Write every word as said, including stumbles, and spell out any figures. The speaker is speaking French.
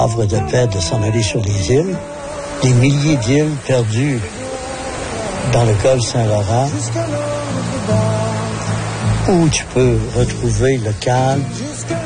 havre de paix de s'en aller sur les îles. Des milliers d'îles perdues dans le golfe Saint-Laurent où tu peux retrouver le calme,